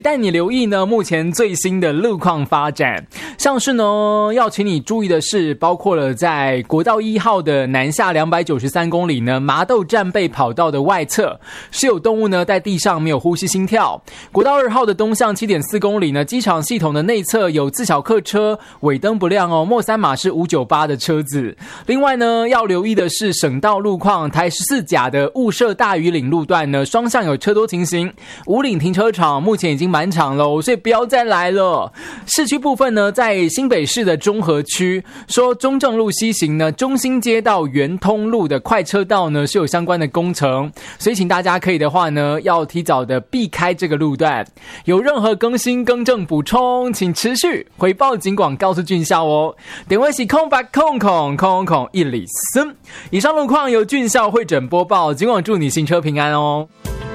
带你留意呢目前最新的路况发展，像是呢要请你注意的是，包括了在国道1号的南下293公里呢，麻豆战备跑道的外侧是有动物呢在地上没有呼吸心跳。国道2号的东向 7.4 公里呢，机场系统的内侧有自小客车尾灯不亮哦，末3码是598的车子。另外呢要留意的是省道路况，台14甲的雾社大屿岭路段呢双向有车多情形，五岭停车场目前已经满场了，所以不要再来了。市区部分呢，在新北市的中和区，说中正路西行呢，中兴街到圆通路的快车道呢是有相关的工程，所以请大家可以的话呢，要提早的避开这个路段。有任何更新、更正、补充，请持续回报警广告诉俊孝哦。点位是空白空103。以上路况由俊孝会诊播报，警广祝你行车平安哦。